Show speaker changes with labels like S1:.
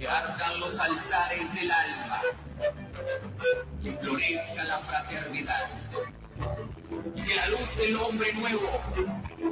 S1: que ardan los altares del alma, que florezca la fraternidad, y que la luz del hombre nuevo